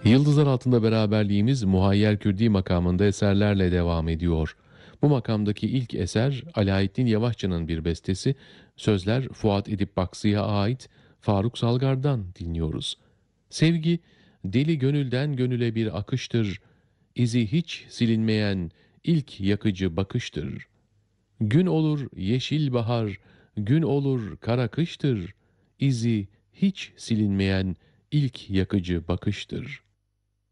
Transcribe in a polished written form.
Yıldızlar altında beraberliğimiz Muhayyer Kürdi makamında eserlerle devam ediyor. Bu makamdaki ilk eser Alaaeddin Yavaşçı'nın bir bestesi, sözler Fuat Edip Baksı'ya ait Faruk Salgar'dan dinliyoruz. Sevgi, deli gönülden gönüle bir akıştır, izi hiç silinmeyen ilk yakıcı bakıştır. Gün olur yeşil bahar, gün olur kara kıştır, izi hiç silinmeyen ilk yakıcı bakıştır.